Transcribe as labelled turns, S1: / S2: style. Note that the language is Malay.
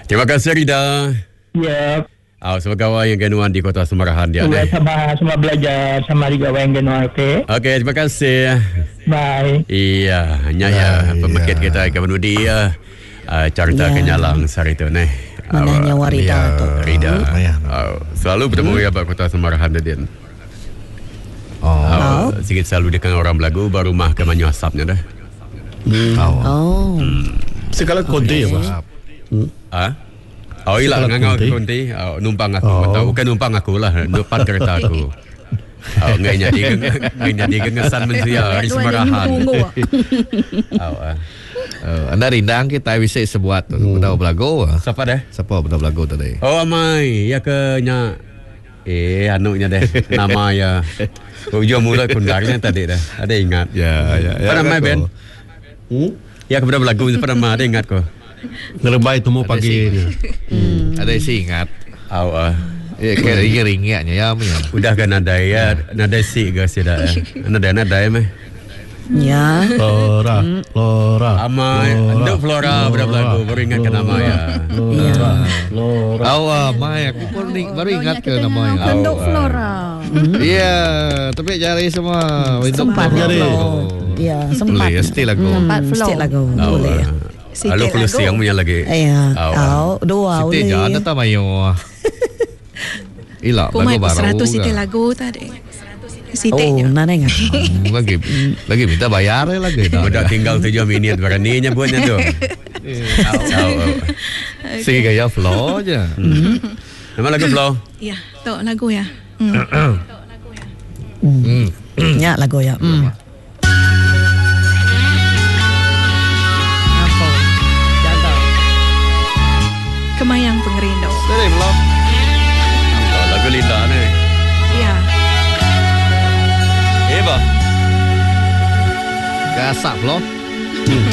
S1: Terima kasih Rida.
S2: Ya.
S1: Sebagai kawan yang genuan di Kota Semarahan dia.
S2: Sama belajar sama di kawan yang genuan.
S1: Okey, terima kasih.
S2: Bye.
S1: Iya, hanya pemikir kita ke menudi carita kenyalang sari tu nih.
S3: Mananya Warida tu.
S1: Rida. Selalu bertemu ya Pak Kota Semarahan dia. Sikit selalu dengan orang belagu baru mah ke Manyu Asapnya dah.
S4: Segala konti ya Pak.
S1: Iyalah ngangau konti numpang aku. Bukan numpang aku lah, depan kereta aku. Nggak jadi gengesan mensia di Semarahan.
S4: Anda rindang kita bisa sebuat benda belago.
S1: Siapa dah?
S4: Siapa benda belago tadi?
S1: Amai ya ke nya anunya deh nama ya. Ujung mula kundarnya tadi dah. Ada ingat?
S4: Ya.
S1: Pada mai Ben? Ya kepada belagu pada mai ada ingat ko.
S4: Ngerebai temu pagi ni. Ada isi ingat. Kayak ringgitnya ya punya.
S1: Udah kan ada ya, nada si gas ya. Nada mah.
S3: Ya.
S4: Flora.
S1: Amai, anduk Flora pada belagu baru ingat ke nama ya.
S4: Flora. Mai aku pun baru ingat ke namanya.
S5: Anduk Flora.
S4: Iya, tapi cari semua.
S3: Sempat
S4: cari.
S3: Ya, sempat.
S4: Boleh, still lagu.
S3: Still lagu. Boleh.
S1: Lalu plus yang punya lagi.
S3: Iya. Dua boleh.
S4: Siti jangan tak mayo. Ila lagu baru.
S5: 100 Siti lagu tadi. Siti.
S3: Nana ingat.
S4: Lagi minta bayar lagi.
S1: Udah tinggal 7 minit beraninya buatnya tu.
S4: Si gaya flow aja.
S1: Nama lagu flow?
S5: Ya, tu lagu ya.
S3: Ya lagu ya.
S5: Kemayang Pengerindu.
S4: Dari flow.
S1: Lagu Linda ni.
S5: Ya.
S1: Eba.
S4: Gasak flow.